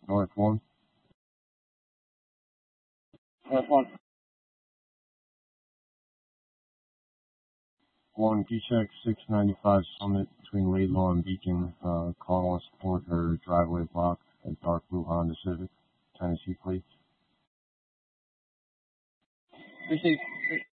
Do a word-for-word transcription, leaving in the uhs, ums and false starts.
North one. North one. One, can you check six ninety-five Summit between Laidlaw and Beacon? Uh, call on support her driveway block, a dark blue Honda Civic, Tennessee plates. Receive.